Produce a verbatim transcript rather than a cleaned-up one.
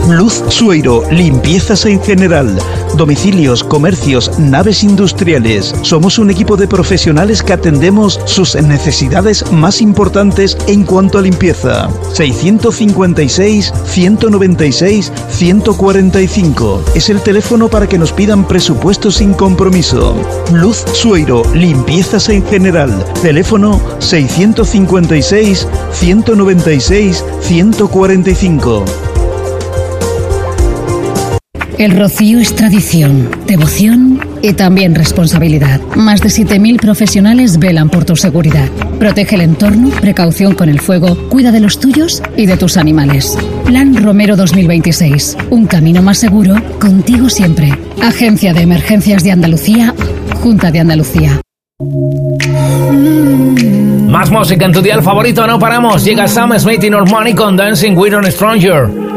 Luz Sueiro, limpiezas en general, domicilios, comercios, naves industriales. Somos un equipo de profesionales que atendemos sus necesidades más importantes en cuanto a limpieza. seiscientos cincuenta y seis, ciento noventa y seis, ciento cuarenta y cinco. Es el teléfono para que nos pidan presupuestos sin compromiso. Luz Sueiro, limpiezas en general. Teléfono seiscientos cincuenta y seis, ciento noventa y seis, ciento cuarenta y cinco. El rocío es tradición, devoción y también responsabilidad. Más de siete mil profesionales velan por tu seguridad. Protege el entorno, precaución con el fuego, cuida de los tuyos y de tus animales. Plan Romero dos mil veintiséis. Un camino más seguro, contigo siempre. Agencia de Emergencias de Andalucía, Junta de Andalucía. Más música en tu dial favorito, no paramos. Llega Sam Smith y Normani con Dancing with a Stranger.